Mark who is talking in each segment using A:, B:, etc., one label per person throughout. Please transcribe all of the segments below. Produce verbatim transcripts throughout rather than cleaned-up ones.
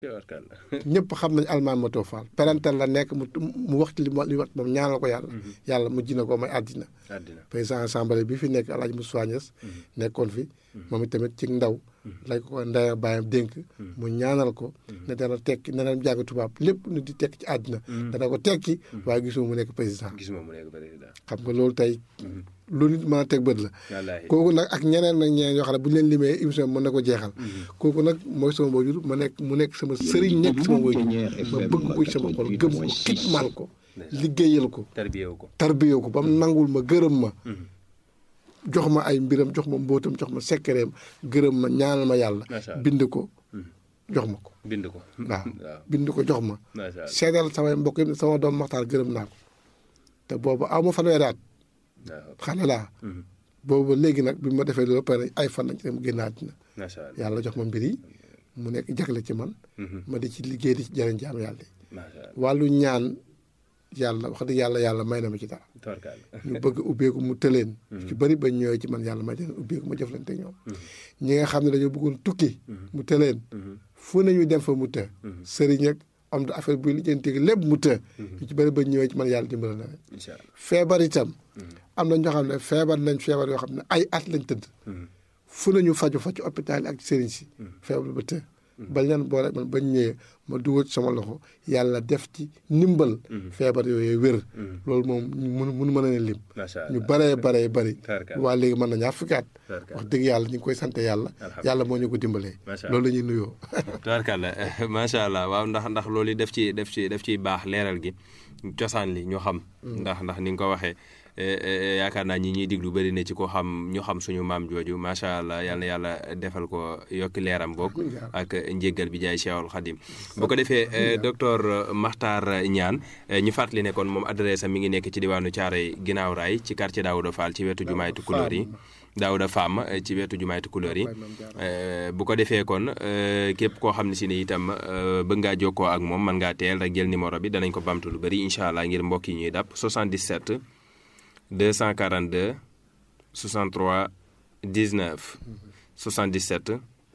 A: ñëpp xam nañ Almaan Mato Fall parental la nekk mu mu wax ci li mu li wax moom ñaanal ko yàlla yàlla mujj na ko may àddina président assemblée bi fi nekk El Hadj Moussa Niass nekkoon fi moom itamit ci ndaw lañ ko ndaya bàyyam dénk mu ñaanal ko ne dana tekki ne dana jàng tubaab lépp nu di tekki ci àddina dana ko tekki waaye gisuma mu nekk président xam nga loolu tey lu nit mën a teg bët la kooku nag ak ñeneen nag ñeneen yoo xam ne bu ñu leen limee émission mën na ko jeexal kooku nag mooy sama waajur ma nekk mu nekk sama sëriñ nekk sama waajur ma bëgg ko sama xol gëm ko xitmaal ko liggéeyal ko tarbiyew ko ba mu nangul ma gërëm ma jox ma ay mbiram jox ma mbóotam jox ma sekkereem gërëm ma ñaanal ma yàlla bind ko jox ma ko
B: bind ko
A: waaw bind ko jox ma seedal samay mbokk yi sama doom Maxtaar gërëm naa ko te boobu aw ma fanweeri at xale laa boobu léegi nag bi ma defee loolu pare ay fan lañ ci dem génn àddina yàlla jox ma mbir yi mu nekk jagle ci man ma di ci liggéey di ci jëriñ jaam yàlla yi wàllu ñaan yàlla wax dëgg yàlla yàlla may na ma ci dara ñu bëgg ubbeeku mu tëleen ci bëri ba ñëwee ci man yàlla may leen ubbeeku ma jëflante ñoom ñi nga xam ne dañoo bëggoon tukki mu tëleen fu nañu dem fa mu të sëriñ ak am da affaire buy lijjanti lépp mu të ñu ci bëri ba ñëwee ci man yàlla dimbala na leen feebar itam am na ñoo xam ne feebar nañ feebar yoo xam ne ay at lañ tëdd fu nañu faju fa ci hôpital ak sëriñ si feebar ba të bañ leen boole man bañ ñëwee ma dugal ci sama loxo yàlla def ci ndimbal feebar yooyu wér loolu moom mun mënu mën a lim ñu baree baree bari waa léegi mën na ñaar fukki at wax dëgg yàlla ñu ngi koy sant yàlla yàlla moo ñu ko dimbalee loolu la ñuy nuyoo
B: tubaarkàlla macha allah waaw ndax ndax loolu def ci def ci def ciy baax leeral gi cosaan li ñu xam ndax ndax ni nga ko waxee yaakaar naa ñi ñuy diglu bëri na ci ko xam ñu xam suñu maam jooju macha allah yal na yàlla defal ko yokki leeram boog ak njéggal bi jaay Cheikhul Khadim bu ko defee docteur Makhtar Niane ñu fàttali ne kon moom adresse am mi ngi nekk ci diwaanu Thiaroye ginnaaw raay ci quartier Daouda Fall ci wetu jumaay Tukulóor yi Daouda Fam ci wetu jumaay Tukulóor yi bu ko defee kon képp koo xam ne si ne itam bëgg ngaa jokkoo ak moom mën ngaa teel rek jël numéro bi danañ ko bamtu lu bëri incha allah ngir mbokk yi ñuy dàpp soixante-dix-sept deux cent quarante-deux soixante-trois dix-neuf soixante-dix-sept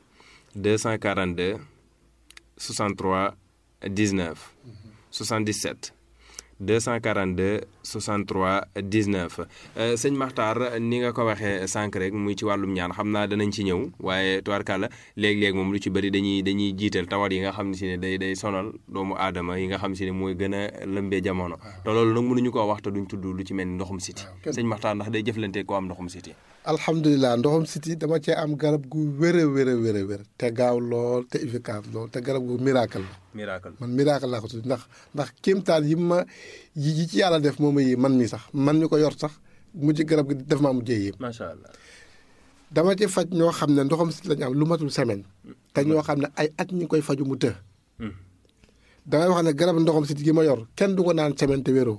B: deux cent quarante-deux soixante-trois dix-neuf soixante-dix-sept deux cent quarante-deux soixante-trois dix-neuf sëñ Makhtar ni nga ko waxee sànq rek muy ci wàllum ñaan xam naa danañ ci ñëw waaye tubaarkàlla léeg-léeg moom lu ci bëri dañuy dañuy jiital tawat yi nga xam ne si ne day day sonal doomu aadama yi nga xam si ne mooy gën a lëmbee jamono te loolu nag mënuñu koo wax te duñ tudd lu ci mel ni ndoxum siti sëñ Makhtar ndax day jëflante ko am ndoxum siti
A: alhamdulilah ndoxum siti dama cee am garab gu wér a wér a wér a wér te gaaw lool te efficace lool te garab gu miracle la
B: miracle
A: man miracle laa ko tudd ndax ndax kéemtaan yi ma yi ci yàlla def moom yi man mi sax man ñu ko yor sax mujj garab gi def maa mujjee yéem
B: macha allah
A: dama ci faj ñoo xam ne ndoxam siti lañu am lu matul semaine te ñoo xam ne ay at ñu ngi koy faju mu të damay wax ne garab ndoxam siti gi ma yor kenn du ko naan semaine te wéroo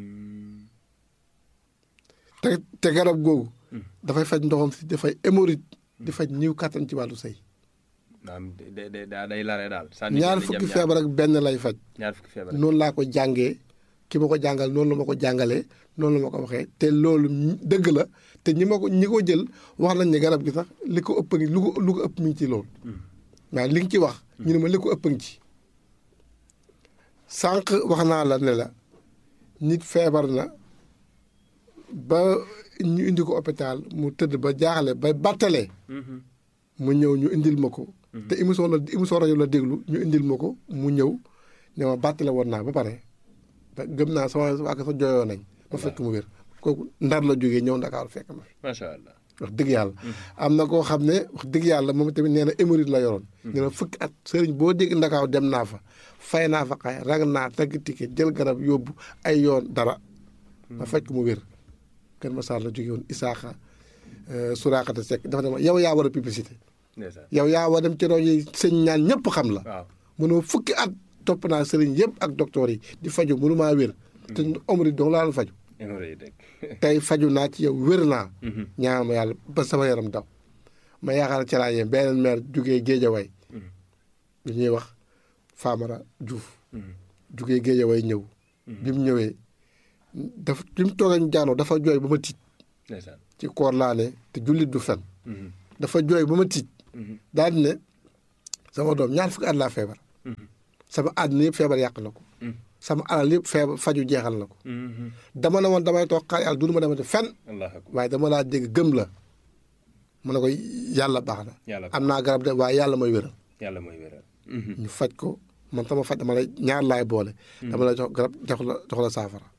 A: te te garab googu dafay faj ndoxam siti dafay hémorroïde di faj ñiw kattan ci wàllu sëy
B: day lare daal
A: ñaar fukki feebar ak benn lay faj
B: ñaar fukki feebar
A: noonu laa ko jàngee ki ma ko jàngal noonu la ma ko jàngalee noonu la ma ko waxee te loolu dëgg la te ñi ma ko ñi ko jël wax nañ ne garab gi sax li ko ëpp ngi lu ko lu ko ëpp mi ngi ci loolu waaw li nga ci wax ñu ne ma li ko ëpp ngi ci sànq wax naa la ne la nit feebar na ba ñu indi ko hôpital mu tëdd ba jaaxle ba battalee mu ñëw ñu indil ma ko te émission la émission rajo la déglu ñu indil ma ko mu ñëw ne ma battale woon naa ba pare gëm naa sama waa sa jooyoo nañ ma fekk mu wér kooku ndar la jógee ñëw Ndakaaru fekk ma fi
B: macha allah
A: wax dëgg yàlla am na koo xam ne wax dëgg yàlla moom tamit nee na hémorroïde la yoroon nee na fukki at sëriñ boo dégg Ndakaaru dem naa fa fay naa fa xay rag naa tagg ticket jël garab yóbbu ay yoon dara ma fekk mu wér Kër Massar la jógee woon Isaaxa Suraakata Seck dafa dem yow yaa war a publicité yow yaa war dem ci rajo yi sëñ ñaan ñëpp xam la mënoo fukki at topp naa sëriñ yëpp ak docteur yi di faju mënu maa wér te omri dong laa la faju tey faju naa ci yow wér naa ñaan ma yàlla ba sama yaram daw ma yaakaar ca laa yem beneen maire jugee Géejawaay li ñuy wax Famara Diouf jugee Géejawaay ñëw bi mu ñëwee dafa bi mu toogee ñu jaanoo dafa jooy ba ma tiit ci koor laa ne te jullit du fen dafa jooy ba ma tiit daal di ne sama doom ñaar fukki at laa feebar sama àddina yëpp feebar yàq na ko sama alal yëpp feebar faju jeexal na ko dama ne woon damay toog xaar yàlla du ma demati fenn waaye dama laa dégg gëm la mu ne ko yàlla baax na am naa garab de waaye yàlla mooy wéral
B: yàlla mooy wéral
A: ñu faj ko man sama faj dama la ñaar laay boole dama la jox garab jox la jox la saafara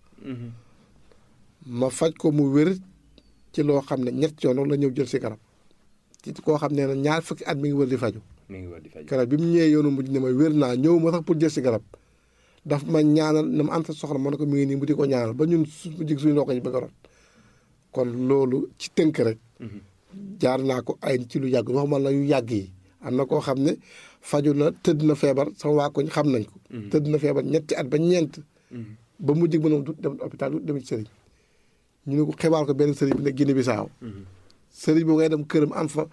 A: ma faj ko mu wér ci loo xam ne ñett yoon la ñëw jël si garab ci koo xam ne ñaar fukki at mi ngi wër di faju
B: mi ngi wër di faju
A: garab bi mu ñëwee yoonu mujj ne ma wér naa ñëw ma sax pour jël si garab daf ma ñaanal na ma am sa soxla ma ne ko mi ngi nii mu di ko ñaanal ba ñun su jig suñu ndox yi bëgg a rot kon loolu ci tënk rek jaar naa ko ay ci lu yàgg waxuma la yu yàgg yi am na koo xam ne faju na tëdd na feebar sama waa koñ xam nañ ko tëdd na feebar ñetti at ba ñeent ba mu jig mënom du dem hôpital du dem ci sëriñ ñu ne ko xibaar ko benn sëriñ bi ne Guinée Bissau sëriñ boo ngay dem këram am fa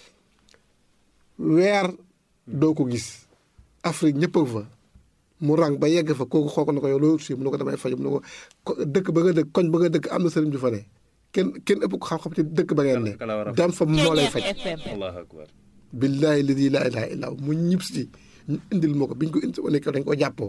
A: weer doo ko gis Afrique ñëpp a fa mu rang ba yegg fa kooku xool ko na ko yow loolu si mu ne ko damay faju mu ne ko dëkk ba nga dëkk koñ ba nga dëkk am na sëriñ ju fa ne kenn kenn ëpp ko xam-xam ci dëkk ba ngeen ne dam fa moo lay faj
B: allahu akbar
A: billaahi ladi laa ilaaha illaa hu mu ñib si ñu indil ma ko biñ ko indi si nekk dañ ko jàppoo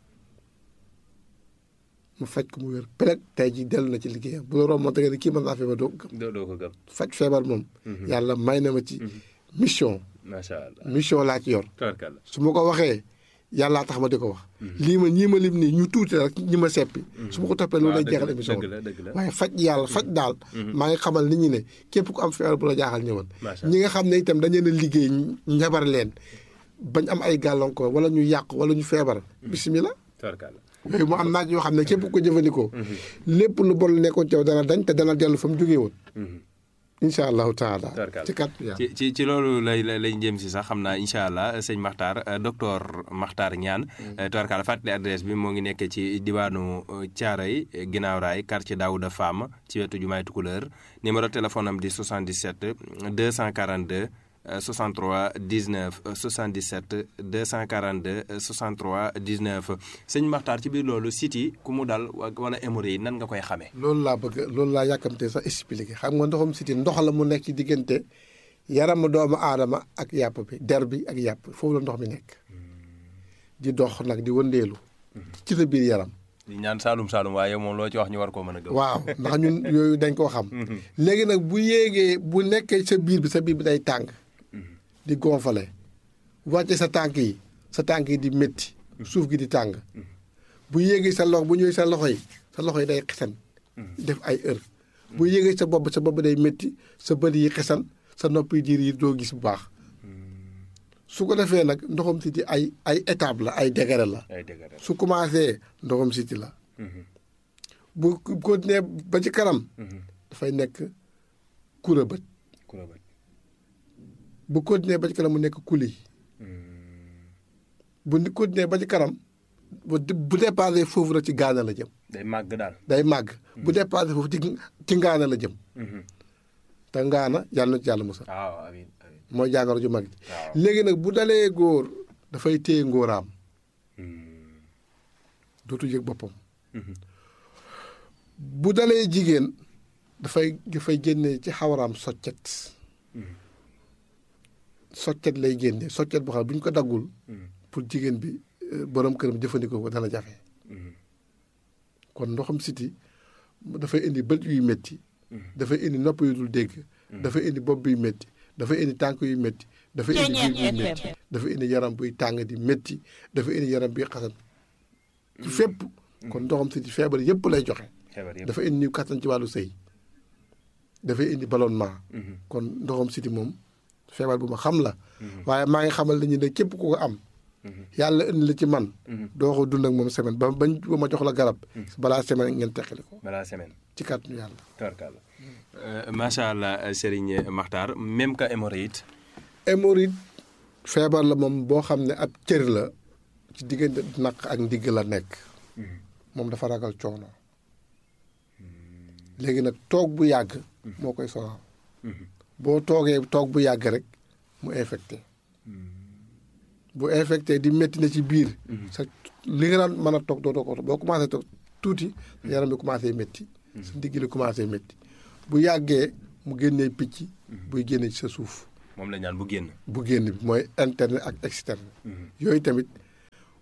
A: mu faj ko mu wér peleg tey ji dellu na ci liggéeyam bu la romb da nga ne kii mën naa feebar doo ko gëm
B: doo ko gëm
A: faj feebar moom yàlla may na ma ci mission
B: macha allah
A: mission laa ci yor
B: tabarkalla
A: su ma ko waxee yàllaa tax ma di ko wax lii ma ñii ma lim nii ñu tuuti rek ñi ma seppi su ma ko toppee loolu lay jeexal émission bi waaye faj yàlla faj daal maa ngi xamal nit ñi ne képp ku am feebar bu la jaaxal ñëwal ñi nga xam ne itam dañu leen a liggéey njabar leen bañ am ay gàllankoor wala ñu yàq wala ñu feebar bisimilah yooyu mu am naaj yoo xam ne képp ko jëfandikoo lépp lu bon nekkoon ci yow dana dañ te dana dellu fa mu jógee woon incha allahu taala ci kat
B: ci ci ci loolu lay lay jëm si sax xam naa incha allah sëñ Makhtar docteur Makhtar Niane tubarkalla fàttali adresse bi moo ngi nekk ci diwaanu Thiaroye ginnaaw raay quartier Daouda Fam ci wetu jumaay Tukulëër numéro téléphone am di soixante-dix-sept deux cent quarante-deux soixante-trois dix-neuf soixante-dix-sept deux cent quarante-deux soixante-trois dix-neuf sëñ Makhtar ci biir loolu site yi ku mu dal wala hémorroïde yi nan nga koy xamee.
A: loolu laa bëgg loolu laa yàkkamte sax expliqué xam nga ndoxum site ndox la mu nekk ci diggante yaramu doomu aadama ak yàpp bi der bi ak yàpp foofu la ndox mi nekk di dox nag di wëndeelu ci sa biir yaram.
B: di ñaan Saalum Saalum waaye moom loo ci wax ñu war koo mën a gëm.
A: waaw ndax ñun yooyu dañ koo xam. léegi nag bu yéegee bu nekkee sa biir bi sa biir bi day tàng. di gonfale wàcce sa tànk yi sa tànk yi di métti suuf gi di tàng bu yéegee sa loxo bu ñëwee sa loxo yi sa loxo yi day xesan def ay heure bu yéegee sa bopp sa bopp day métti sa bët yi xesan sa nopp yi diir yi doo gis bu baax su ko defee nag ndoxam siti ay ay étape la ay degré la su commencé ndoxam siti la bu continuer ba ci kanam dafay nekk kura bët bu continuer ba ci kanam mu nekk kuli bu continuer ba ci kanam bu dépassé foofu rek ci gaana la jëm.
B: day màgg daal
A: day màgg. bu dépassé foofu ci ci ngaana la jëm. te ngaana yàlla na ci yàlla musal.
B: waaw amiin amiin
A: mooy jàngoro ju mag ji. léegi nag bu dalee góor dafay téye ngóoraam. dootu yëg boppam. bu dalee jigéen dafay dafay génne ci xawaraam soccet. soccet lay génne soccet boo xam ne bu ñu ko daggul pour jigéen bi borom këram jëfandikoo ko dana jafe kon ndoxam siti dafay indi bët yuy métti dafay indi nopp yu dul dégg dafay indi bopp buy métti dafay indi tànk yu métti dafay indi biir buy métti dafay indi yaram buy tàng di métti dafay indi yaram buy xasan ci fépp kon ndoxam siti feebar yëpp lay joxe dafay indi niw kattan ci wàllu sëy dafay indi ballonnement kon ndoxam siti moom feebar bu ma xam la waaye maa ngi xamal nañu ne képp ku ko am yàlla indi la ci man doo ko dund ak moom semaine ba bañ ba ma jox la garab balaa semaine ngeen teqali ko
B: balaa semaine
A: ci kàttanu yàlla
B: tabarkalla macha allah Serigne Makhtar même que hémorroïde
A: hémorroïde feebar la moom boo xam ne ab cër la ci diggante naq ak ndigg la nekk moom dafa ragal coono léegi nag toog bu yàgg moo koy sonal boo toogee toog bu yàgg rek mu infecté bu infecté di métti na ci biir sa li nga daan mën a toog doo ko boo commencé toog tuuti yaram bi commencé métti sa ndigg li commencé métti bu yàggee mu génnee picc buy génne ci sa suuf
B: moom la ñaan bu génn
A: bu génn bi mooy interne ak externe yooyu tamit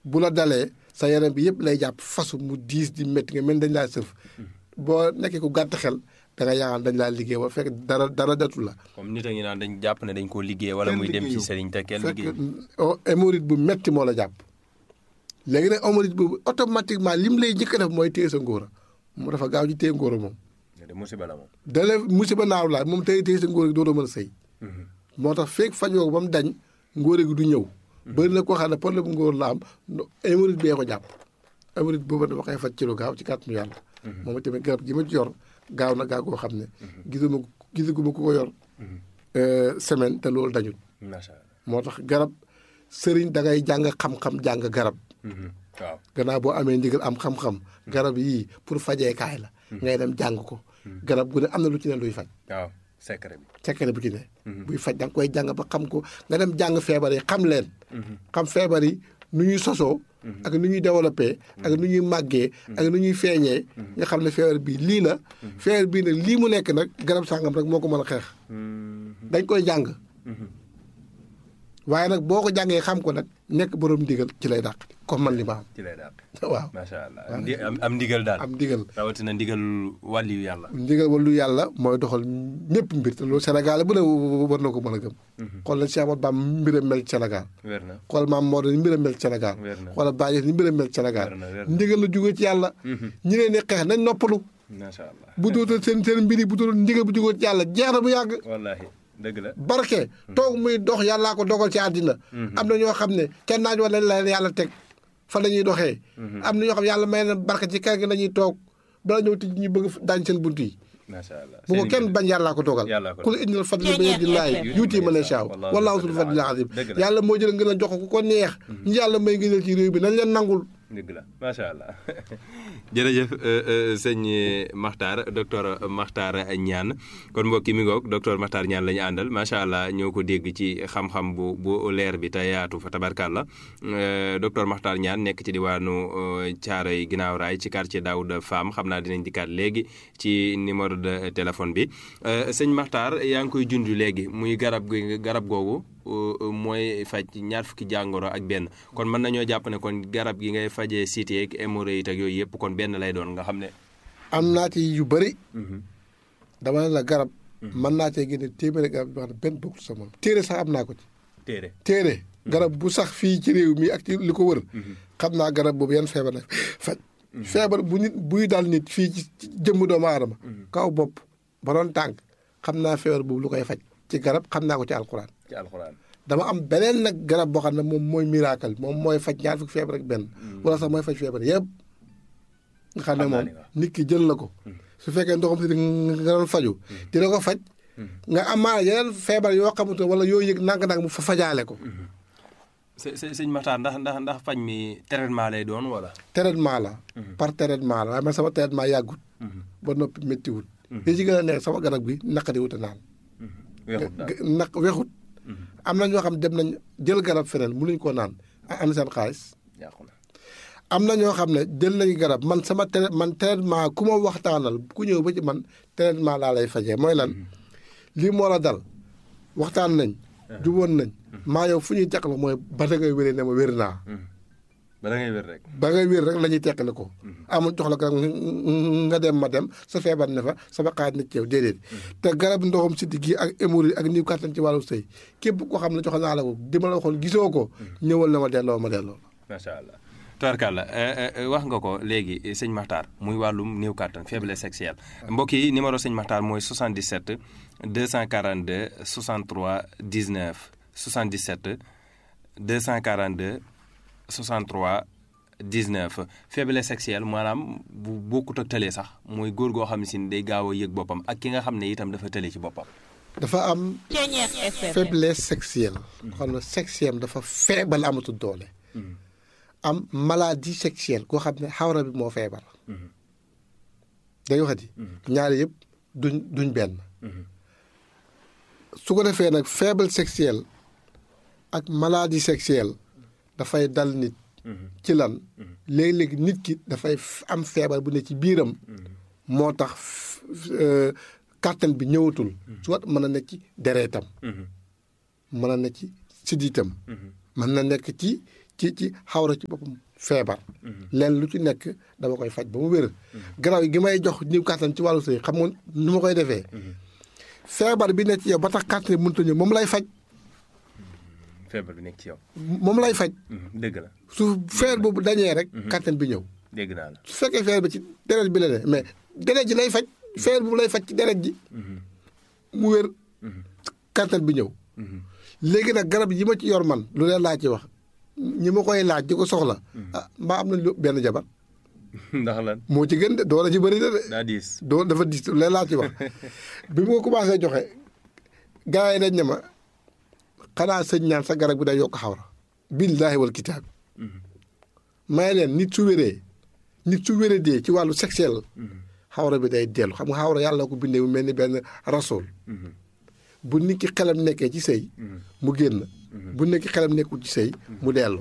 A: bu la dalee sa yaram bi yëpp lay jàpp fasu mu diis di métti nga mel dañ laa sërf boo nekkee ku gàtt xel da nga yaakaar dañ laa liggéey ba fekk dara dara datul la.
B: comme nit a ngi naan dañ jàpp ne dañ koo liggéey wala muy dem ci sëriñ te kenn liggéey
A: fekk hémorroïde bu métti moo la jàpp léegi nag hémorroïde boobu automatiquement lim lay njëkk a def mooy téye sa ngóora mu dafa gaaw ci téye ngóora moom.
B: de musiba la moom.
A: dalee musiba naaw la moom téye téye sa ngóora gi dootoo mën a sëy. moo tax fekk fajoo ko ba mu dañ ngóora gi du ñëw. bëri na koo xam ne problème ngóor la am hémorroïde bee ko jàpp hémorroïde boobu dafa koy faj ci lu gaaw ci kàttanu yàlla. moom tamit garab gi ma ci yor gaaw na gaaw goo xam ne. gisuma gisaguma ku ko yor. semaine te loolu dañul.
B: macha allah
A: moo tax garab sëriñ da ngay jàng xam-xam jàng garab.
B: waaw
A: gannaaw boo amee ndigal am xam-xam. garab yii pour fajeekaay la. ngay dem jàng ko. garab gu ne am na lu ci ne luy faj.
B: waaw secret bi.
A: secret bu ci ne. buy faj da nga koy jàng ba xam ko nga dem jàng feebar yi xam leen. xam feebar yi nu ñuy sosoo. ak nu ñuy développé. ak nu ñuy màggee. ak nu ñuy feeñee. nga xam ne feebar bii lii la. feebar bii nag lii mu nekk nag garab sàngam rek moo ko mën a xeex. dañ koy jàng. waaye nag boo ko jàngee xam ko nag nekk borom ndigal ci lay dàq comme man li ma am.
B: ci lay dàq.
A: waaw
B: macha allah am am ndigal daal.
A: am ndigal
B: rawatina ndigal wàlliyu yàlla.
A: ndigal wàllu yàlla mooy doxal ñëpp mbir te loolu Sénégal bu ne war na ko mën a gëm. xool na Cheikh Ahmadou Bamba mbiram mel ci Sénégal.
B: wér na
A: xool maam Maodo ni mbiram mel ci Sénégal.
B: wér na
A: xoolal Baye ni mbiram mel ci Sénégal.
B: wér na wér na
A: ndigal la jógee ci yàlla. ñi leen di xeex nañ noppalu.
B: macha allah
A: bu dootal seen seen mbir yi bu dootal ndigal bu jógee ci yàlla jeex na bu yàgg.
B: wallaahi dëgg la.
A: barke toog muy dox yàllaa ko dogal ci àddina. am na ñoo xam ne kenn naaj wala la yàlla teg fa la ñuy doxee. am na ñoo xam ne yàlla may na barke ci kër gi la ñuy toog bala ñëw tij ñu bëgg daañ seen bunt yi.
B: macha allah
A: bu ko kenn bañ yàllaa ko dogal.
B: yàllaa ko
A: ku la indil fadli bi yadillaahi yuutii man yashaa wallaahu zul fadlil aziim yàlla moo jël ngeen a jox ko ku ko neex. ñi yàlla may ngeen ci réew bi nañ leen nangul.
B: dëgg la macha allah jërëjëf sëñ Makhtar docteur Makhtar Niane kon mbokki mi ngoog docteur Makhtar Niane la ñu àndal macha allah ñoo ko dégg ci xam-xam bu bu leer bi te yaatu fa tabarkàlla docteur Makhtar Niane nekk ci diwaanu Thiaroye ginnaaw raay ci quartier Daouda Fam xam naa dinañ dikkaat léegi ci numéro de téléphone bi sëñ Makhtar yaa ngi koy junj léegi muy garab gi garab googu mooy faj ñaar fukki jàngoro ak benn kon mën nañoo jàpp ne kon garab gi ngay fajee cité ak hémorroïde ak yooyu yëpp kon benn lay doon nga xam ne.
A: am naa ci yu bëri. dama ne la garab. mën naa cee génne téeméeri garab yoo xam ne benn bokkul sa moom. téere sax am naa ko ci.
B: téere
A: téere. garab bu sax fii ci réew mi ak ci li ko wër. xam naa garab boobu yan feebar la faj. feebar bu nit buy dal nit fii ci jëmm doomu aadama. kaw bopp ba doon tànk xam naa feebar boobu lu koy faj. ci garab xam naa ko ci alxuraan.
B: ci alxuraan.
A: dama am beneen nag garab boo xam ne moom mooy miracle moom mooy faj ñaar fukki feebar ak benn. wala sax mooy faj feebar yëpp. nga xam ne moom nit ki jël na ko. su fekkee ndoxam si nga doon faju dina ko faj. nga amaana yeneen feebar yoo xamante wala yoo yëg nang-nang mu fa fajaale ko.
B: së sëñ Makhtar ndax ndax ndax faj mi traitement lay doon wala.
A: traitement la. par traitement la waaye man sama traitement yàggut. ba noppi méttiwut. li ci gën a nekk sama garab gi naqari wut a naan.
B: weexut daal
A: naq weexut. am na ñoo xam dem nañ jël garab feneen mënuñ koo naan am seen xaalis. am na ñoo xam ne jël nañ garab man sama tra man traitement ku ma waxtaanal ku ñëw ba ci man traitement laa lay fajee mooy lan lii moo la dal waxtaan nañ. juboon nañ. maa yow fu ñuy teqale mooy ba da ngay wéree ne ma wér naa.
B: ba da ngay wér rek.
A: ba ngay wér rek la ñuy teqale ko. amul jox la garab nga dem ma dem sa feebar ne fa sama xaaj na ci yow déedéet. te garab ndoxam siddi gi ak hémorroïde ak niw kàttan ci wàllu sëy képp koo xam ne jox naa la ko di ma la waxoon gisoo ko. ñëwal na ma delloo ma delloo.
B: macha allah. tubarkàlla wax nga ko léegi sëñ Makhtar muy wàllum néew kàttan faiblesse sexuelle mbokk yi numéro sëñ Makhtar mooy soixante-dix-sept deux cent quarante-deux soixante-trois dix-neuf soixante-dix-sept deux cent quarante-deux soixante-trois dix-neuf faiblesse sexuelle maanaam bu bokkut ak tële sax mooy góor goo xam ne si day gaaw a yëg boppam ak ki nga xam ne itam dafa tële ci boppam.
A: dafa am faiblesse sexuelle. xam ne sexuelle dafa feebal amatul doole. am maladie sexuelle koo xam ne xawra bi moo feebar. day waxati. ñaari yëpp duñ duñ benn. su ko defee nag faible sexuelle ak maladie sexuelle dafay dal nit. ci lan léeg-léeg nit ki dafay am feebar bu ne ci biiram. moo tax kàttan bi ñëwatul. soit mën na nekk ci dereetam. mën na nekk ci siddiitam. mën na nekk ci ci ci xawra ci boppam feebar leen lu ci nekk dama koy faj ba mu wér garaaw gi may jox ñëw kàttan ci wàllu sëy xam nga nu ma koy defee feebar bi nekk ci yow ba tax kàttan bi mënut a ñëw moom lay faj
B: feebar bi nekk ci yow
A: moom lay faj
B: dëgg la
A: su feebar boobu dañee rek kàttan bi ñëw
B: dégg naa la
A: su fekkee feebar bi ci deret bi la ne mais deret ji lay faj feebar boobu lay faj ci deret ji mu wér kàttan bi ñëw léegi nag garab yi ma ci yor man lu leen laa ci wax ñi ma koy laaj di ko soxla ah mbaa am nañ lu benn jabar
B: ndax lan
A: moo ci gën de doole ci bëri na de
B: daa diis
A: doo dafa diis lu leen laa ci wax bi ma ko commencé joxe gars yi dañ ne ma xanaa sëñ ñaan sa garab bi day yokk xawra billaahi wal kitaab may leen nit su wéree nit su wéree dee ci wàllu sexuel xawra bi day dellu xam nga xawra yàlla ko bindee mu mel ni benn rasool bu nit ki xelam nekkee ci sëy mu génn bu nit ki xelam nekkul ci sëy mu dellu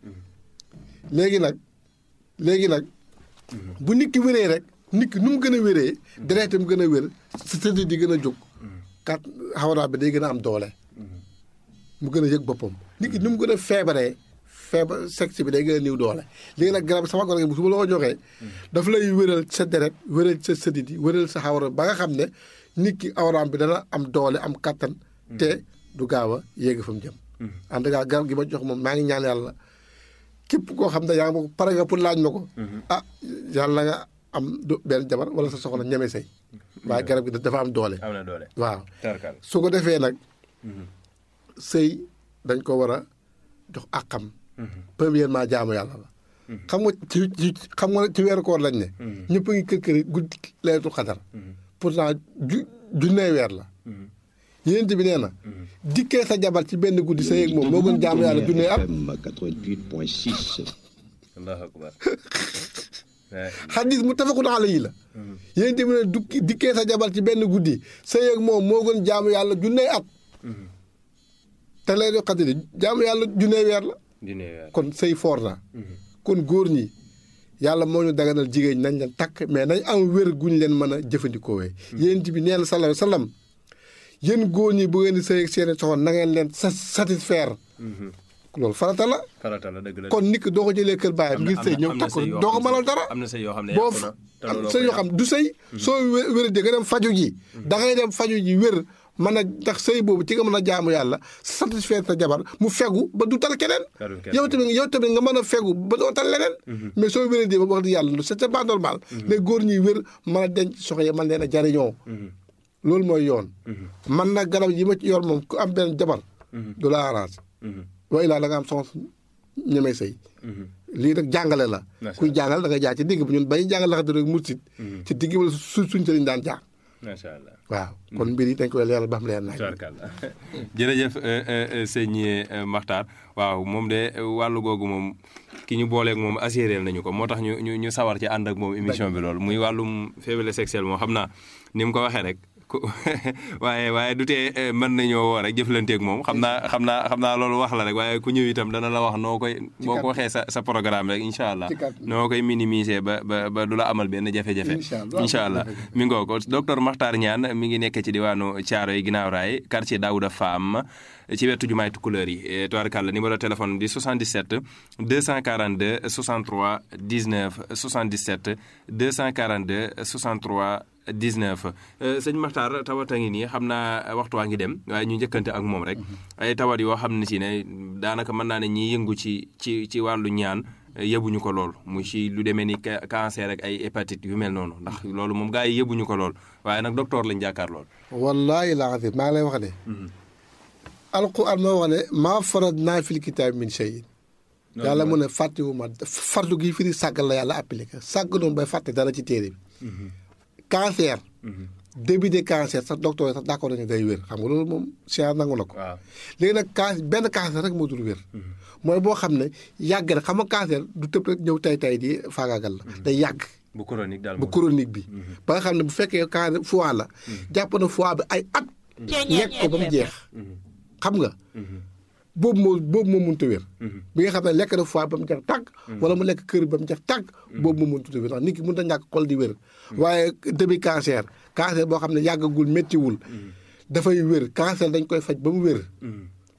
A: léegi nag léegi nag bu nit ki wéree rek nit ki nu mu gën a wéree deretam gën a wér sa tëdd di gën a jóg kat xawra bi day gën a am doole mu gën a yëg boppam nit ki nu mu gën a feebaree feebar sexe bi day gën a niw doole léegi nag garab sama garab bu su ma la ko joxee daf lay wéral sa deret wéral sa sëdit yi wéral sa xawra ba nga xam ne nit ki awraam bi dana am doole am kattan te du gaaw a yéeg fa mu jëm en tout cas garab gi ma jox moom maa ngi ñaan yàlla képp koo xam ne yaa ngi ma ko pare nga pour laaj ma ko ah yàlla nga am benn jabar wala sa soxla ñeme sëy waaye garab gi dafa am doole
B: am na doole
A: waaw su ko defee nag sëy dañ ko war a jox àqam premièrement jaamu yàlla la xam nga ci ci xam nga ci weeru koor lañ ne ñëpp a ngi kër kër guddi laylatul xadar pourtant ju junnee weer la yéen bi nee na dikkee sa jabar ci benn guddi sa yéeg moom moo gën jaamu yàlla junnee at
C: quatre-vingt-huit point six
B: allahu akbar
A: xadis mu tafakun alayhi la yéen bi ne dukki dikkee sa jabar ci benn guddi sa yéeg moom moo gën jaamu yàlla junnee at te laylatul xadar jaamu yàlla junnee weer la kon sëy foor na kon góor ñi yàlla moo ñu daganal jigéen nañ leen takk mais nañ am wér guñ leen mën a jëfandikoo wee yéen bi nee na sallallahu alayhi wa sallam yéen góor ñi bu ngeen di sëy ak seen soxna na ngeen leen satisfaire loolu farata la
B: farata la dëgg la
A: kon nit ki doo ko jëlee kër baayam ngir sëy ñëw takk doo ko mënal dara
B: am na sëy yoo xam ne
A: boo am sëy yoo xam du sëy soo wér di nga dem faju ji da ngay dem faju ji wér mën a ndax sëy boobu ci nga mën a jaamu yàlla satisfaire sa jabar mu fegu ba du tal keneen yow tamit yow tamit nga mën a fegu ba doo tal leneen mais soo wéree di ba wax di yàlla c'est pas normal les góor ñuy wér mën a denc soxna yi mën leen a jariñoo loolu mooy yoon man nag garab yi ma ci yor moom ku am benn jabar du la arrange wa ilaa da nga am soxna ñemee sëy lii rek jàngale la kuy jàngal da nga jaar ci digg bi ñun bay jàngal la xa rek mursit ci digg bi la su suñ sëriñ daan jaar
B: macha allah
A: waaw kon mbir yi dañ koy leeral ba xam leer nañ
B: jërëjëf sëñ Makhtar waaw moom de wàllu googu moom ki ñu booleeg moom assuré nañu ko moo tax ñu ñu ñu sawar ci ànd ak moom émission bi loolu muy wàllum faiblesse sexuelle moom xam naa ni mu ko waxee rek waaye waaye du tee mën nañoo woo rek jëflanteeg moom xam naa xam naa xam naa loolu wax la rek waaye ku ñëw itam dana la wax noo koy boo ko waxee sa sa programme rek incha allah noo koy minimiser ba ba ba du la amal benn jafe-jafe incha allah mi ngoo ko docteur Makhtar Niane mi ngi nekk ci diwaanu Thiaroye ginnaaw raay quartier Daouda Fam ci wetu jumaay Tukulëër yi tubaarkàlla numéro téléphone di soixante-dix-sept deux cent quarante-deux soixante-trois dix-neuf soixante-dix-sept deux cent quarante-deux soixante-trois dix-neuf sëñ Makhtar tawat a ngi nii xam naa waxtu waa ngi dem waaye ñu njëkkante ak moom rek ay tawat yoo xam ne si ne daanaka mën naa ne ñiy yëngu ci ci ci wàllu ñaan yëbuñu ko lool mu ci lu demee ni cancer ak ay hépatite yu mel noonu ndax loolu moom gaa yi yëbuñu ko lool waaye nag docteur lañ jàkkaar lool
A: wallaahi laa xam maa ngi lay wax ne alquran moo wax ne maa faradnaa fil kitaabi min shay'in yàlla mu ne fàttewuma fartu gi firi sàggal la yàlla appliqué sàgg noonu bay fàtte dara ci téere bi cancer début de cancer sax docteur yi sax d'accord nañu day wér xam nga loolu moom science nangu na ko léegi nag can benn cancer rek moo dul wér mooy boo xam ne yàgg na xam nga cancer du tëb rek ñëw tay tay di faagaagal la day yàgg
B: bu chronique daal
A: bu chronique bi ba nga xam ne bu fekkee cancer foie la jàpp na foie bi ay at lekk ko ba mu jeex xam nga boobu moo boobu moo mënut a wér bi nga xam ne lekk na foie ba mu jeex tàgg wala mu lekk kër ba mu jeex tàgg boobu moo mënut a wér ndax nit ki mënut a ñàkk xol di wér waaye début cancer cancer boo xam ne yàggagul méttiwul dafay wér cancer dañ koy faj ba mu wér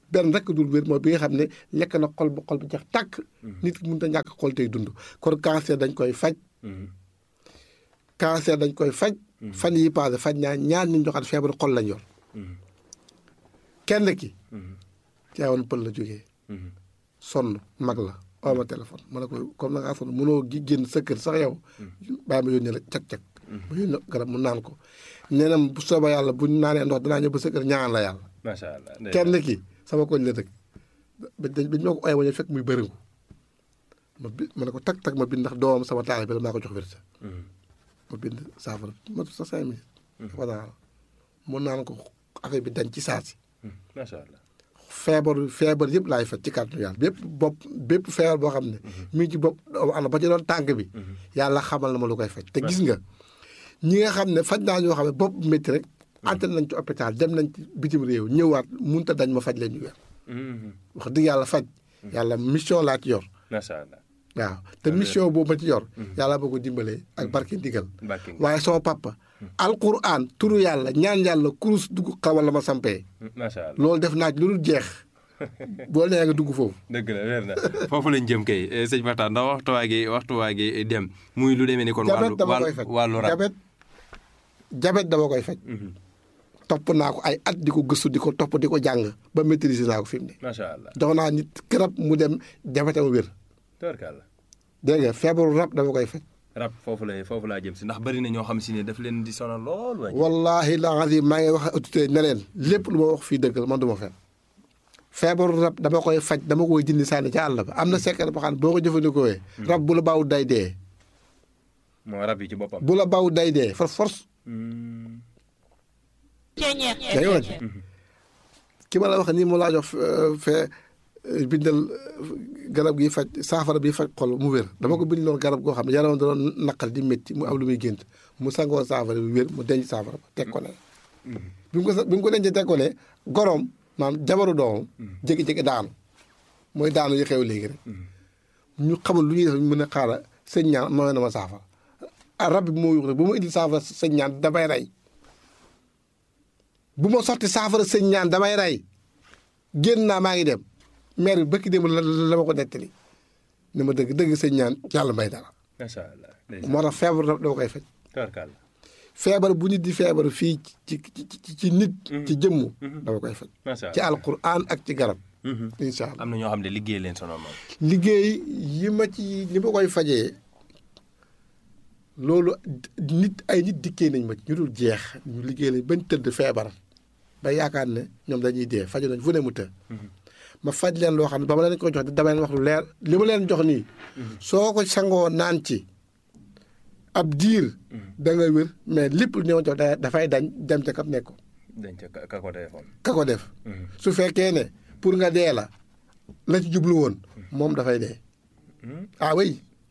A: benn rek dul wér mooy bi nga xam ne lekk na xol ba xol bi jeex tàkk. nit ki mënut a ñàkk xol tey dund kon cancer dañ koy faj. cancer dañ koy faj. fan yi passé faj naa ñaar ñu joxaat feebar xol lañ yor. kenn ki. Tivaouane Pël la jógee. sonn mag la oo ma téléphone ma ne ko comme na ngaa sonn mënoo gi génn sa kër sax yow. bàyyi ma yónnee la cag-cag. ma yónnee garab mu naan ko. nee na bu soobee yàlla bu ñu naanee ndox danaa ñëw ba sa kër ñaan la yàlla.
B: macha allah
A: kenn ki sama koñ la dëkk. ba dañ ba ñoo ko ooyee ba ñu fekk muy bëriŋu. ma bi ma ne ko tag tag ma bind ndax doomam sama taal bi la maa ko jox wérsa. ma bind saafara ma sa cinq minutes. voilà mu naan ko affaire bi dañ ci saa si.
B: macha allah.
A: feebar feebar yëpp laay faj ci kàttanu yàlla bépp bopp bépp feebar boo xam ne. mi ngi ci bopp ana ba ci doon tànk bi. yàlla xamal na ma lu koy faj. te gis nga ñi nga xam ne faj naa ñoo xam ne bopp métti rek. ante nañ ci hôpital dem nañ ci bitim réew ñëwaat mënut a dañ ma faj leen ñu weer. wax dëgg yàlla faj. yàlla mission laa ci yor.
B: macha allah.
A: waaw te mission boobu ma ci yor. yàlla boo ko dimbalee ak barke ndigal. waaye sama papa. alquran turu yàlla ñaan yàlla kurus dugg xawal la ma sampee.
B: macha allah
A: loolu def naa ci lu dul jeex. boo nee nga dugg foofu.
B: dëgg la weer na foofu lañ jëm kay sëñ Makhtar ndax waxtuwaa gi waxtuwaa gi dem muy lu demee ni kon. wàllu wàllu rab
A: jabet jabet dama koy faj. topp naa ko ay at di ko gëstu di ko topp di ko jàng ba maîtriser naa ko fi mu ne.
B: macha allah
A: jox naa nit garab mu dem jabetam wér.
B: tubarkalla.
A: dégg nga feebaru rab dama koy faj.
B: rab foofu la foofu laa jëm si ndax bari na ñoo xam si ne daf leen di sonal lool.
A: wallaahi la maa ngi wax autorité ne leen lépp lu ma wax fii dëgg la man du ma fen feebaru rab dama koy faj dama koy dindi sànni ca àll ba am na secret boo xam ne boo ko jëfandikoo rab bu la baaw day dee.
B: moo rab yi ci boppam.
A: bu la baaw day dee for force. yaa ngi wax ki ma la wax nii mu laa jox fee bindal garab gi faj saafara bi faj xol mu wér dama ko bindaloon garab goo xam ne yaram da doon naqal di métti mu am lu muy gént mu sangoo saafara bi wér mu denc saafara ba teg ko ne bi mu ko bi mu ko dencee teg ko ne goroom maanaam jabaru doomam jékki-jékki daanu mooy daanu yi xew léegi rek ñu xamul lu ñuy def ñu mën a xaaral sëñ ñaan ma na ma saafara rab bi moo yuux rek bu ma indil saafara sëñ ñaan damay rey bu ma sotti saafara sëñ ñaan damay rey génn naa maa ngi dem maire bi bëkk dem la la ma ko nettali ne ma dëgg dëgg sëñ ñaan yàlla may dara.
B: macha allah.
A: moo tax feebar dama koy faj.
B: tubarkalla.
A: feebar bu nit di feebar fii ci ci ci nit. ci jëmm dama koy faj.
B: macha allah
A: ci alquran ak ci garab. incha allah
B: am na ñoo xam ne liggéey leen sonal moom.
A: liggéey yi ma ci li ma koy fajee loolu nit ay nit dikkee nañ ma ci ñu dul jeex ñu liggéey lañ bañ tëdd feebar ba yaakaar ne ñoom dañuy dee faju nañ fu ne mu të. ma faj leen loo xam ne ba ma leen ko jox dama leen wax lu leer li ma leen jox nii. soo ko sangoo naan ci ab diir. da nga wér mais lépp lu ñu jox dafay dañ dem ca kam nekk.
B: dañ ca ka ko defoon.
A: ka ko def. su fekkee ne pour nga dee la la ci jublu woon moom dafay dee. ah oui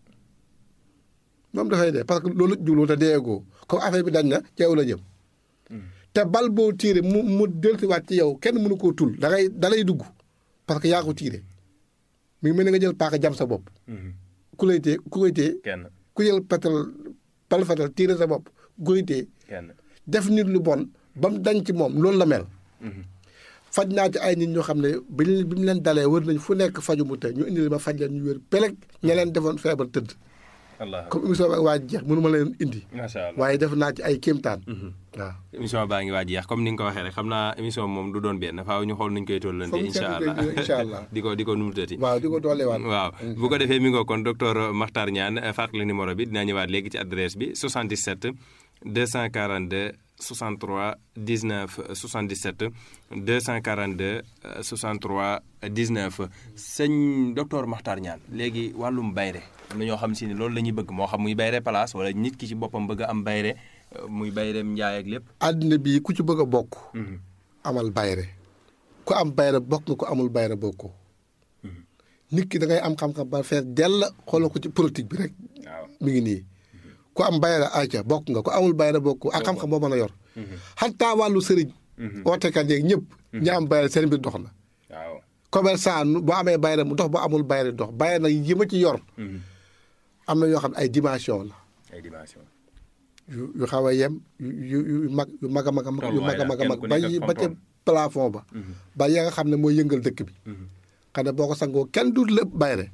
A: moom dafay dee parce que loolu jublu te deegoo comme affaire bi dañ na ci yow la jëm. te bal boo tiire mu mu dellusiwaat ci yow kenn mënu koo tul da ngay da lay dugg. parce que yaa ko tiire mi ngi mel ni nga jël paaka jam sa bopp. ku lay tee ku koy tee.
B: kenn
A: ku jël patal bal fatal tiire sa bopp ku koy tee.
B: kenn
A: def nit lu bon ba mu dañ ci moom loolu la mel. faj naa ci ay nit ñoo xam ne bi bi mu leen dalee wër nañ fu nekk faju mu te ñu indi ma faj leen ñu wér peleg ña leen defoon feebar tëdd.
B: allah
A: comme émission bi ak waa jeex mënu ma leen indi.
B: macha allah
A: waaye def naa ci ay kéemtaan. waaw
B: émission baa ngi waaj jeex comme ni nga ko waxee rek xam naa émission moom du doon benn faaw ñu xool nuñ koy tollante incha allah
A: incha allah
B: di ko di ko numutati
A: waaw di ko dooleewaat
B: waaw bu ko defee mi ngoo kon docteur Makhtar Niane fàttali numéro bi dinaa ñëwaat léegi ci adresse bi soixante-dix-sept deux cent quarante-deux soixante-trois dix-neuf soixante-dix-sept deux cent quarante-deux soixante-trois dix-neuf sëñ docteur Makhtar Niane léegi wàllum bayre am na ñoo xam si ne loolu la ñuy bëgg moo xam muy bayre place wala nit ki ci boppam bëgg a am bayre muy bayreem njaay ak lépp.
A: àddina bii ku ci bëgg a bokk. amal bayre ku am bayre bokk nga ku amul bayre bokkoo. nit ki da ngay am xam-xam ba fees dell xoolal ko ci politique bi rek.
B: waaw
A: mi ngi nii. ku am bayre ayca bokk nga ku amul bayre bokkoo ak xam-xam boo mën a yor. xataa wàllu sëriñ. ootekat yeeg ñëpp. ñi am bayre seen mbir dox na.
B: waaw
A: commerçant boo amee bayre mu dox boo amul bayre dox bayre nag yi ma ci yor. am na yoo xam ne ay dimension la.
B: ay dimension.
A: yu yu xaw a yem yu yu yu mag yu mag a mag a mag yu mag a mag a mag ba yi ba ca plafond ba ba ya nga xam ne mooy yëngal dëkk bi xam ne boo ko sangoo kenn du lépp bayre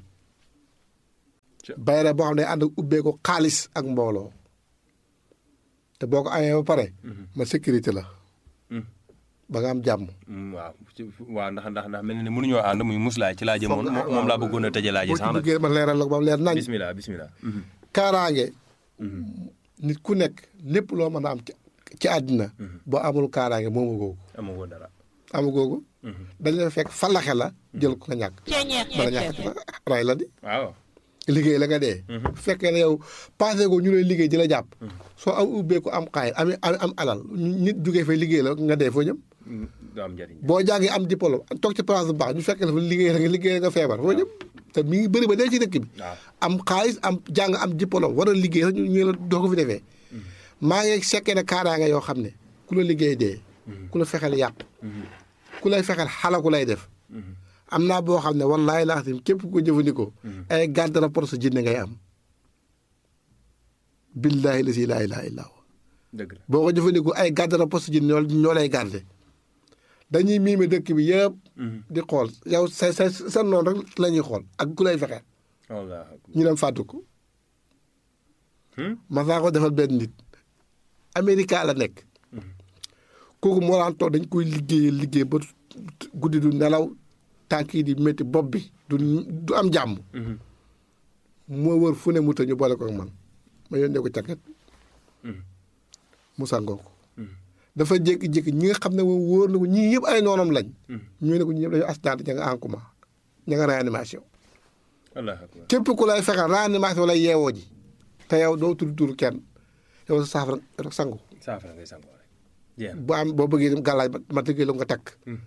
A: bayre boo xam ne ànd ak ubbee ko xaalis ak mbooloo te boo ko amee ba pare ma sécurité la ba nga am jàmm.
B: waaw waaw ndax ndax ndax mel na ne mënuñoo ànd muy muslaay ci laa jëmoon moom laa bëggoon a tëjee laa ji sax nag
A: ma leeral la ko ba mu leer nañ.
B: bismillah bismillah.
A: kaaraange. nit ku nekk lépp loo mën a am ci àddina. boo amul kaaraange moomu googu.
B: amagoo dara.
A: amu googu. dañ la fekk falaxe la jël ko nga ñàkk. bala ñàkk ray la di.
B: waaw.
A: liggéey la nga dee. bu fekkee ne yow passé ko ñu lay liggéey di la jàpp. soo am ubbeeku am xaay am am alal nit jugee fay liggéey la nga dee foo jëm.
B: du am njëriñ
A: boo jàngee am diplôme toog ci place bu baax ñu fekkee dafa liggéey nga liggéey nga feebar foo jëm. te mi ngi bëri ba dee ci dëkk bi. am xaalis am jàng am diplôme war a liggéey sax ñu ñu la doo ko fi defee. maa ngi sekkee ne kaaraange yoo xam ne ku la liggéey dee. ku la fexeel yàq. ku lay fexeel xalaku lay def. am naa boo xam ne wallaahi laa xam képp ku ko jëfandikoo. ay garde rapport sa jinne ngay am. billaahi la si laa ilaaha illaa huwa.
B: dëgg la
A: boo ko jëfandikoo ay garde rapport sa jinne ñoo ñoo lay garde dañuy miime dëkk bi yëpp. di xool yow sa sa sa noonu rek la ñuy xool ak ku lay fexeel. ñu dem fàttu ko. ma saa ko defal benn nit. Amérique la nekk. kooku moo daan toog dañ koy liggéey liggéey ba guddi du nelaw. tànk yi di métti bopp bi du du am jàmm. moo wër fu ne mu ta ñu boole ko ak man ma yónnee ko càkket. mu sangoo ko. dafa jékki-jékki ñi nga xam ne moom wóor na ko ñii yëpp ay noonam lañ. ñu ne ko ñi ñëpp dañoo accident ña nga en coma ña nga réanimation. képp ku lay fexeel réanimation lay yeewoo ji. te yow doo tudd tur kenn yow sa saafara rek sangu.
B: saafara ngay sangu rek.
A: bu am boo bëggee dem gàllaaj ma tëggee la nga takk.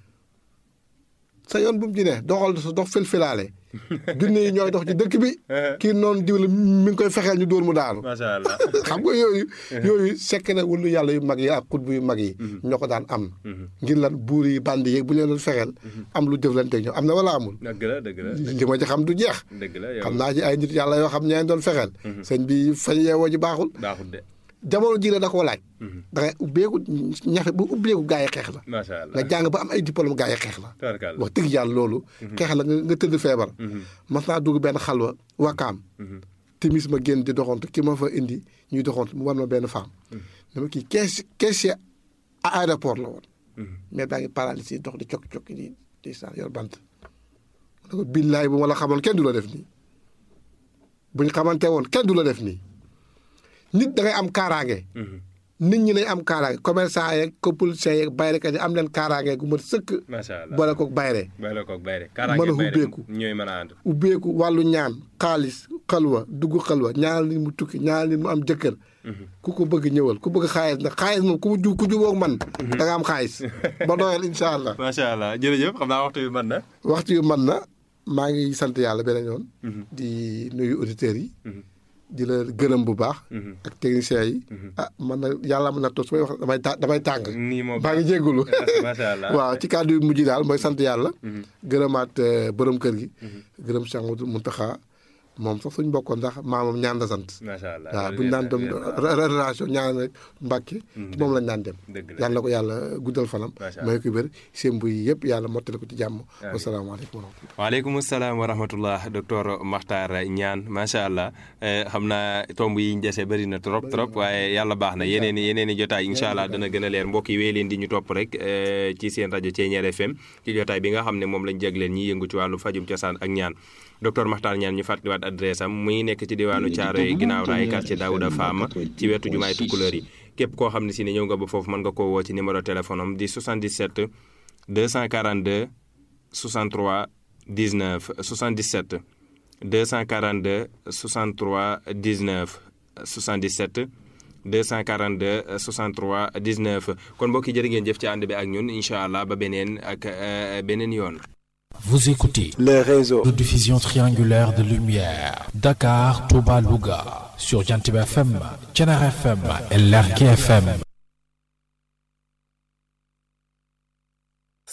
A: sa yoon bu mu ci ne doxal sa dox filfilaale junne yi ñooy dox ci dëkk bi kii noonu diw la mi ngi koy fexeel ñu dóor mu daanu.
B: macha allah
A: xam nga yooyu. yooyu sekk na wulu yàlla yu mag yi ak xutbu yu mag yi. ñoo ko daan am. ngir lan buur yi bandi yeeg bu leen doon fexeel. am lu jëflante ñoom am na wala amul.
B: dëgg la dëgg la
A: li ma ci xam du jeex.
B: dëgg la
A: xam naa ci ay nit yàlla yoo xam ñaa doon fexeel. sëñ bi fañ yeewoo ji baaxul.
B: baaxul de.
A: jamono ji la da koo laaj. da ngay ubbeeku ñafe bu ubbeeku gaa yi xeex la.
B: macha allah
A: nga jàng ba am ay diplôme gaa yi xeex la.
B: tabarkalla
A: wax dëgg yàlla loolu. xeex la nga nga tëdd feebar. mas naa dugg benn xalwa wakaam. timis ma génn di doxantu ki ma fa indi ñuy doxantu mu war ma benn femme. dama kii kees caissier à aéroport la woon. mais daa ngi paralysé dox di cokki cokki di di saa yor bant. ma ne ko billaay bu ma la xamoon kenn du la def nii buñ xamante woon kenn du la def nii. nit da ngay am kaaraange. nit ñi lañ am kaaraange commerçant yeeg politiciens yeeg bayrekat yi am leen kaaraange gu mat sëkk.
B: macha allah
A: boole koog bayre.
B: boole koog bayre
A: mën a ubbeeku
B: ñooy mën a ànd.
A: ubbeeku wàllu ñaan xaalis xalwa dugg xalwa ñaanal nit mu tukki ñaanal nit mu am jëkkër. ku ko bëgg ñëwal ku bëgg xaalis nag xaalis moom ku ju ku jubóog man. da nga am xaalis ba doyal incha allah.
B: macha allah jërëjëf xam naa waxtu yu mën na.
A: waxtu yu mën na maa ngi sant yàlla beneen yoon. di nuyu auditeurs yi. di la gërëm bu baax. ak techniciens yi. ah man na yàlla mën na toog su may wax damay ta damay tàng.
B: nii moom
A: baa ngi jégalu.
B: macha allah
A: waaw ci kàddu yu mujj daal mooy sant yàlla. gërëmaat borom kër gi. gërëm Cheikh Mouhamadou Mountakha moom sax suñ bokkoon ndax maamam ñaan la sant.
B: macha allah
A: waaw bu ñu daan dem relation ñaan rek Mbàkke moom lañ daan dem. yàlla ko yàlla guddal fanam. may ko wér sémbu yi yëpp yàlla mottali ko ci jàmm. wasalaamaaleykum wa rahmatulah.
B: waaleykum salaam wa rahmatullah docteur Makhtar Niane macha allah xam naa tomb yi ñu dese bëri na trop trop waaye yàlla baax na yeneen i yeneen i jotaay incha allah dana gën a leer mbokk yi wéy leen di ñu topp rek ci seen rajo Thiéniere F M ci jotaay bi nga xam ne moom lañ jagleen ñi yëngu ci wàllu fajum cosaan ak ñaan docteur Makhtar Niane ñu fàttaliwaat adresse am muy nekk ci diwaanu Thiaroye ginnaaw raay quartier Daouda Fama ci wetu jumaay Tukulóor yi képp koo xam ne si ne ñëw nga ba foofu mën nga koo woo ci numéro téléphone am di soixante-dix-sept deux cent quarante-deux soixante-trois dix-neuf soixante-dix-sept deux cent quarante-deux soixante-trois dix-neuf soixante-dix-sept deux cent quarante-deux soixante-trois dix-neuf kon mbokk yi jërë ngeen jëf ci ànd bi ak ñun incha allah ba beneen ak beneen yoon.
D: Vous écoutez le réseau de diffusion triangulaire de lumière Dakar, Touba, Louga sur Jantib F M, Thiéniere F M et Lergui F M.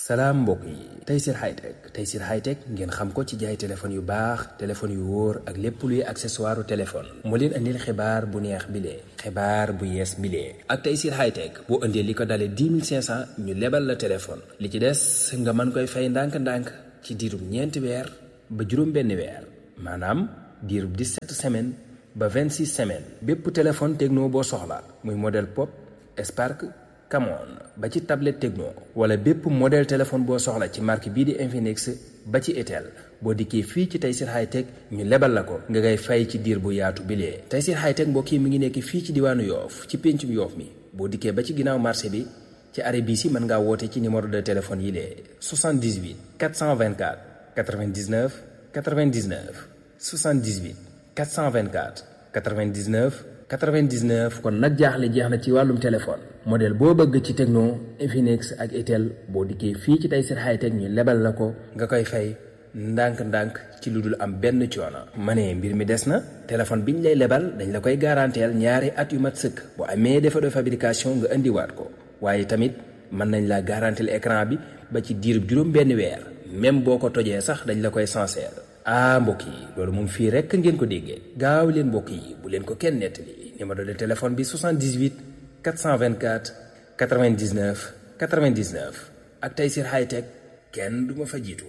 E: salaam mbokk yi Tayssir Hightech Tayssir Hightech ngeen xam ko ci jaay téléphone yu baax téléphone yu wóor ak lépp luy accessoire téléphone moo leen andil xibaar bu neex bilee xibaar bu yees bilee ak Tayssir Hightech boo indee li ko dalee dix mille cinq cent ñu lebal la téléphone li ci des nga mën koy fay ndànk-ndànk ci diirub ñeenti weer ba juróom benn weer maanaam diirub dix-sept semaines ba vingt-six semaines bépp téléphone Tecno boo soxla muy modèle Pop Spark Camon ba ci tablette Tecno wala bépp modèle téléphone boo soxla ci marque bii di Infinix ba ci Itel boo dikkee fii ci Tayssir Hightech ñu lebal la ko nga ngay fay ci diir bu yaatu bilee Tayssir Hightech mbokk yi mi ngi nekk fii ci diwaanu Yoof ci péncum Yoof mi boo dikkee ba ci ginnaaw marché bi ci arrêt bii si mën ngaa woote ci numéro de téléphone yi lee soixante-dix-huit quatre cent vingt-quatre quatre-vingt-dix-neuf quatre-vingt-dix-neuf soixante-dix-huit quatre cent vingt-quatre quatre-vingt-dix-neuf quatre-vingt-dix-neuf kon nag jaaxle jeex na ci wàllum téléphone modèle boo bëgg ci Tecno Infinix ak Itel boo dikkee fii ci Tayssir Hightech ñu lebal la ko nga koy fay ndànk-ndànk ci lu dul am benn coono. ma ne mbir mi des na téléphone biñ lay lebal dañ la koy garanteel ñaari at yu mat sëkk bu amee défaut de fabrication nga indiwaat ko waaye tamit mën nañ la garanteel écran bi ba ci diirub juróom benn weer même boo ko tojee sax dañ la koy sincère. ah mbokk yi loolu moom fii rekk ngeen ko déggee gaaw leen mbokk yi bu leen ko kenn nettali numéro de téléphone bi soixante-dix-huit quatre cent vingt-quatre quatre-vingt-dix-neuf quatre-vingt-dix-neuf ak Tayssir Hightech kenn du ma fa jiitu.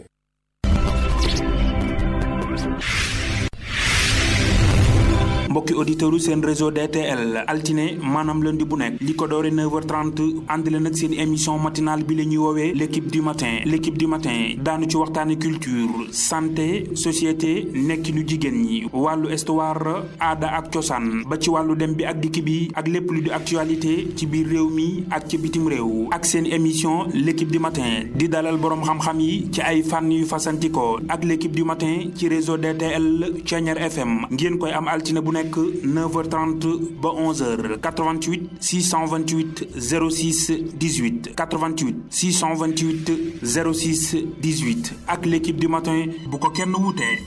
F: mbokki auditeurs yu seen réseau D T L altine maanaam lundi bu nekk li ko doore neuf heures trente ànd leen ak seen émission matinale bi la ñuy woowee l' équipe du matin l' équipe du matin daanu ci waxtaane culture santé société nekkinu jigéen ñi wàllu histoire aada ak cosaan ba ci wàllu dem bi ak dikk bi ak lépp lu di actualité ci biir réew mi ak ci bitim réew ak seen émission l' équipe du matin di dalal boroom xam-xam yi ci ay fànn yu fasantikoo ak l' équipe du matin ci réseau D T L Thiéniere F M ngeen koy am altine bu nekk neuf heures trente ba onze heures quatre-vingt-huit six cent vingt-huit zéro six dix-huit quatre-vingt-huit six cent vingt-huit zéro six dix-huit ak l'équipe du matin bu ko kenn wutee.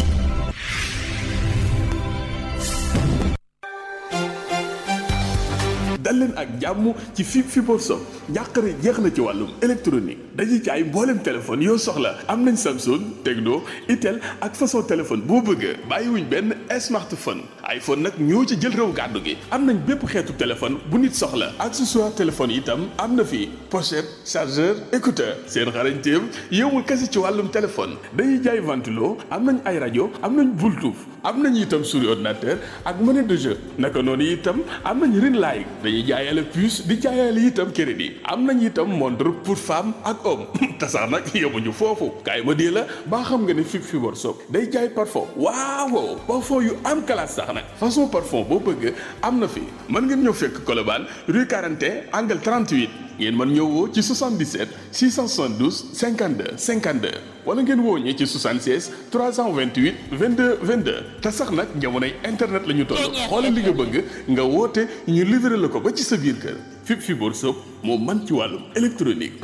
G: dal leen ak jàmm ci fi Fibre Sock njàqare jeex na ci wàllum électronique dañuy jaay mboolem téléphone yoo soxla am nañ Samsung Tecno Itel ak façon téléphone boo bëgg bàyyiwuñ benn smartphone iPhone nag ñoo ci jël réew gàddu gi am nañ bépp xeetu téléphone bu nit soxla accessoire téléphone itam am na fi pochette chargeur écouteur seen xarañteem yowul kese ci wàllum téléphone dañuy jaay ventilo am nañ ay rajo am nañ Bluetooth am nañ itam souris ordinateur ak monnaie de jeu naka noonu itam am nañ ring light dañuy jaayale puce di jaayale itam crédit am nañ itam montre pour femme ak homme te sax nag yemuñu foofu kaay ma dee la baa xam nga ne fi Fibre Sock day jaay parfum waaw parfum yu am classe sax nag façon parfum boo bëgg am na fi mën ngeen ñëw fekk Colobane rue quarante et un angle trente-huit ngeen mën ñëw woo ci soixante-dix-sept six cent soixante-douze cinquante-deux cinquante-deux wala ngeen woo ñi ci soixante-seize trois cent vingt-huit vingt-deux vingt-deux te sax nag jamonoy internet la ñu toll xoolal li nga bëgg nga woote ñu livré la ko ba ci sa biir kër fi Fibre Sock moo man ci wàllum électronique.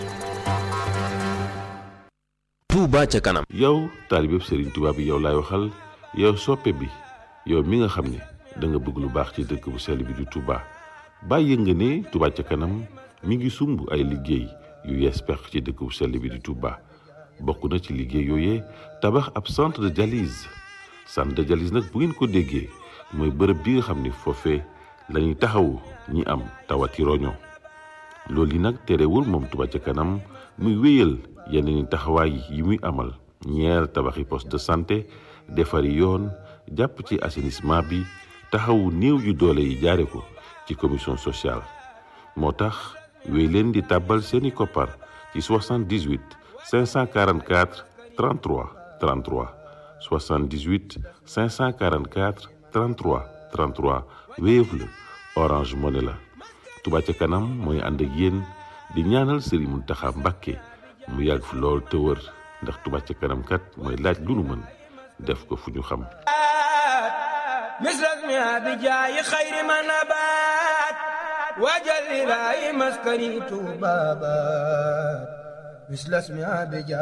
H: Touba ca kanam.
I: yow taalibe Serigne Touba bi yow laay waxal yow soppe bi yow mi nga xam ne da nga bëgg lu baax ci dëkk bu sell bi di Touba bàyyi nga ne Touba ca kanam mi ngi sumb ay liggéey yu yees pex ci dëkk bu sell bi di Touba bokk na ci liggéey yooyee tabax ab centre de dialyse centre de dialyse nag bu ngeen ko déggee mooy bërëb bi nga xam ne foofee la ñuy taxawu ñi am tawati roño loolu yi nag terewul moom Touba ca kanam muy wéyal yeneen taxawaay yi muy amal ñeer tabaxi poste de santé defari yoon jàpp ci assainissement bi taxawu néew yu doole yi jaare ko ci commission sociale moo tax wéy leen di tàbbal seeni koppar ci soixante-dix-huit cinq cent quarante-quatre trente-trois trente-trois soixante-dix-huit cinq cent quarante-quatre trente-trois trente-trois Wave la Orange Money la Touba ca kanam mooy ànd ak yéen di ñaanal Serigne Mountakha Mbacké mu yàgg fi lool te wër ndax Touba ca kanam kat mooy laaj lu nu mën def ko fu ñu xam
J: misras mi abijaayi xayri ma nabaat wajal ilaahi maskani tuuba baat misras mi abijaayi